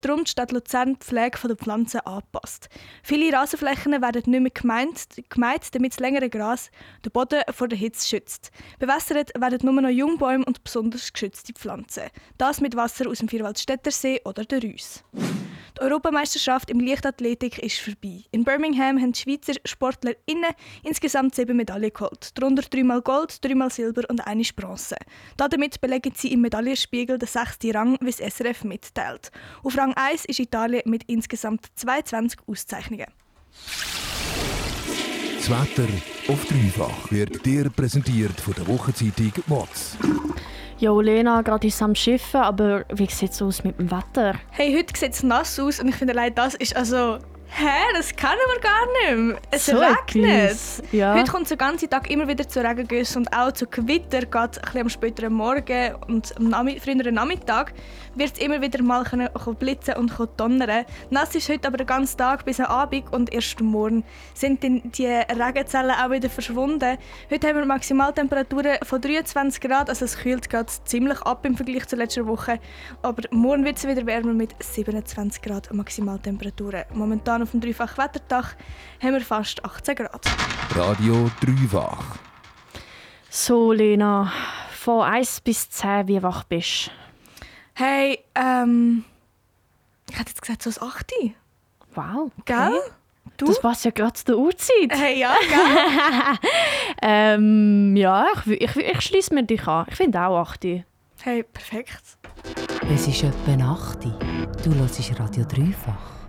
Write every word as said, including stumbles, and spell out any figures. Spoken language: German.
darum die Stadt Luzern die Pflege der Pflanzen angepasst. Viele Rasenflächen werden nicht mehr gemeint, gemeint damit das längere Gras den Boden vor der Hitze schützt. Bewässert werden nur noch Jungbäume und besonders geschützte Pflanzen. Das mit Wasser aus dem Vierwaldstättersee oder der Reuss. Die Europameisterschaft im Leichtathletik ist vorbei. In Birmingham haben die Schweizer SportlerInnen insgesamt sieben Medaillen geholt. Darunter dreimal Gold, dreimal Silber und eine Bronze. Damit belegen sie im Medaillenspiegel den sechsten Rang, wie das S R F mitteilt. Auf Rang eins ist Italien mit insgesamt zweiundzwanzig Auszeichnungen. Das Wetter auf dreifach wird dir präsentiert von der Wochenzeitung W O Z. Jo, Lena, gerade ist es am Schiffen, aber wie sieht es aus mit dem Wetter? Hey, heute sieht es nass aus und ich finde, allein das ist also... Hä? Das kennen wir gar nicht mehr. Es so regnet. Ja. Heute kommt es den ganzen Tag immer wieder zu Regengüssen und auch zu Gewitter, gerade ein bisschen am späteren Morgen und am Nami- früheren Nachmittag wird es immer wieder mal können, können blitzen und können donnern. Nass ist heute aber den ganzen Tag bis am Abend und erst am Morgen sind dann die Regenzellen auch wieder verschwunden. Heute haben wir Maximaltemperaturen von dreiundzwanzig Grad, also es kühlt gerade ziemlich ab im Vergleich zur letzten Woche. Aber morgen wird es wieder wärmer mit siebenundzwanzig Grad Maximaltemperaturen. Momentan auf dem Dreifach-Wettertag haben wir fast achtzehn Grad. Radio Dreifach. So, Lena, von eins bis zehn, wie wach bist du? Hey, ähm... ich hätte jetzt gesagt, so ein acht. Wow, okay. Gell? Du? Das passt ja gerade zu der Uhrzeit. Hey, ja, gell? ähm, ja, ich, ich, ich schließe mir dich an. Ich finde auch acht. Hey, perfekt. Es ist etwa acht. Du hörst Radio Dreifach.